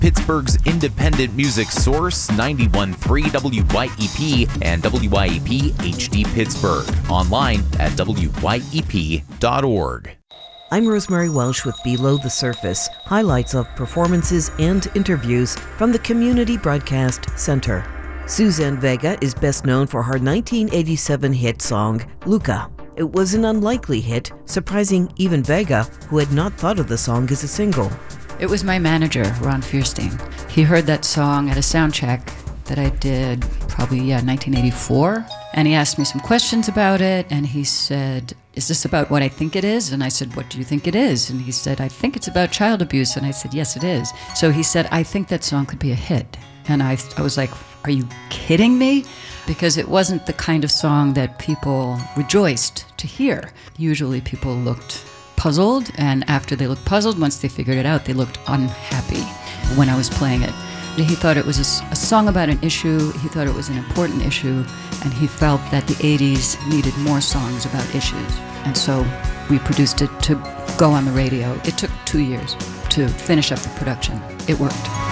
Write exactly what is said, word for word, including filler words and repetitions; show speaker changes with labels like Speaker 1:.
Speaker 1: Pittsburgh's independent music source, ninety-one point three W Y E P and W Y E P H D Pittsburgh. Online at W Y E P dot org.
Speaker 2: I'm Rosemary Welsh with Below the Surface, highlights of performances and interviews from the Community Broadcast Center. Suzanne Vega is best known for her nineteen eighty-seven hit song, Luca. It was an unlikely hit, surprising even Vega, who had not thought of the song as a single.
Speaker 3: It was my manager, Ron Fierstein. He heard that song at a sound check that I did probably, yeah, nineteen eighty-four. And he asked me some questions about it, and he said, is this about what I think it is? And I said, what do you think it is? And he said, I think it's about child abuse. And I said, yes, it is. So he said, I think that song could be a hit. And I, I was like, are you kidding me? Because it wasn't the kind of song that people rejoiced to hear. Usually people looked puzzled, and after they looked puzzled, once they figured it out, they looked unhappy when I was playing it. He thought it was a, a song about an issue, he thought it was an important issue, and he felt that the eighties needed more songs about issues. And so we produced it to go on the radio. It took two years to finish up the production. It worked.